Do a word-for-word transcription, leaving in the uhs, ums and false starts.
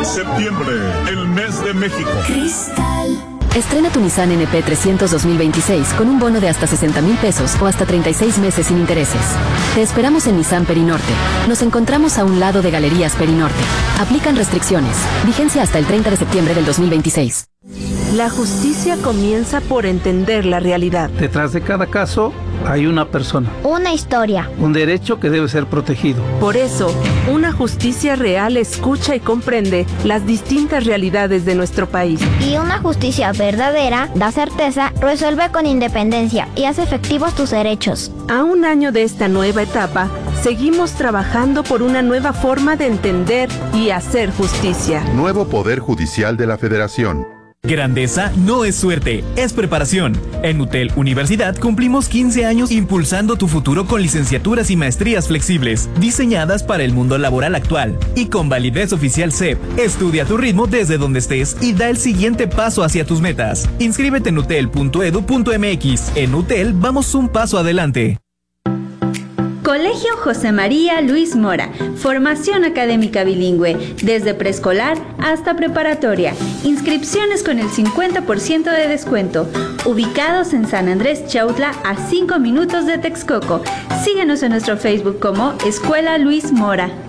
Septiembre, el mes de México. Cristal. Estrena tu Nissan N P trescientos dos mil veintiséis con un bono de hasta sesenta mil pesos o hasta treinta y seis meses sin intereses. Te esperamos en Nissan Perinorte. Nos encontramos a un lado de Galerías Perinorte. Aplican restricciones. Vigencia hasta el treinta de septiembre del dos mil veintiséis. La justicia comienza por entender la realidad. Detrás de cada caso hay una persona. Una historia. Un derecho que debe ser protegido. Por eso, una justicia real escucha y comprende las distintas realidades de nuestro país. Y una justicia verdadera da certeza, resuelve con independencia y hace efectivos tus derechos. A un año de esta nueva etapa, seguimos trabajando por una nueva forma de entender y hacer justicia. Nuevo Poder Judicial de la Federación. Grandeza no es suerte, es preparación. En UTEL Universidad cumplimos quince años impulsando tu futuro con licenciaturas y maestrías flexibles, diseñadas para el mundo laboral actual y con validez oficial C E P. Estudia a tu ritmo desde donde estés y da el siguiente paso hacia tus metas. Inscríbete en utel punto edu punto mx. En UTEL vamos un paso adelante. Colegio José María Luis Mora, formación académica bilingüe, desde preescolar hasta preparatoria. Inscripciones con el cincuenta por ciento de descuento. Ubicados en San Andrés Chautla, a cinco minutos de Texcoco. Síguenos en nuestro Facebook como Escuela Luis Mora.